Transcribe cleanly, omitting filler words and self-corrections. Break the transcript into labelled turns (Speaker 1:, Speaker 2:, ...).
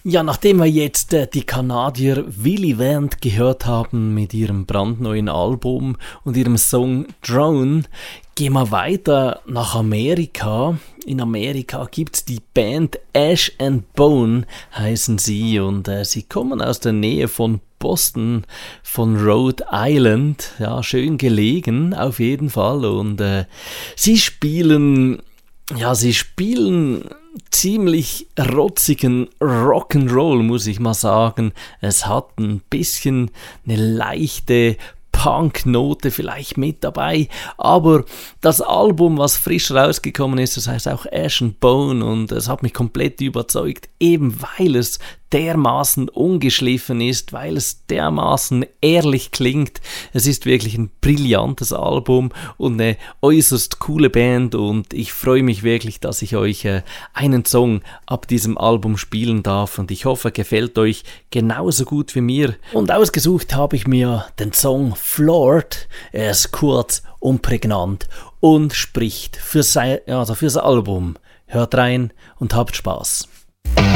Speaker 1: Ja, nachdem wir jetzt die Kanadier Willy Vant gehört haben mit ihrem brandneuen Album und ihrem Song Drone, gehen wir weiter nach Amerika. In Amerika gibt's die Band Ash and Bone, heißen sie, und sie kommen aus der Nähe von Boston, von Rhode Island. Ja, schön gelegen, auf jeden Fall. Und sie spielen ziemlich rotzigen Rock'n'Roll, muss ich mal sagen. Es hat ein bisschen eine leichte Punk-Note vielleicht mit dabei, aber das Album, was frisch rausgekommen ist, das heißt auch Ash and Bone, und es hat mich komplett überzeugt, eben weil es dermaßen ungeschliffen ist, weil es dermaßen ehrlich klingt. Es ist wirklich ein brillantes Album und eine äußerst coole Band, und ich freue mich wirklich, dass ich euch einen Song ab diesem Album spielen darf, und ich hoffe, er gefällt euch genauso gut wie mir. Und ausgesucht habe ich mir den Song Floored. Er ist kurz und prägnant und spricht fürs Album. Hört rein und habt Spaß.